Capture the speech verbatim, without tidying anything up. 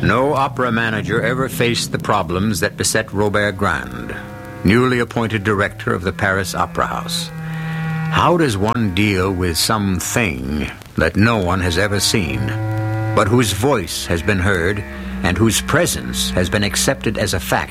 No opera manager ever faced the problems that beset Robert Grand, newly appointed director of the Paris Opera House. How does one deal with something that no one has ever seen, but whose voice has been heard and whose presence has been accepted as a fact?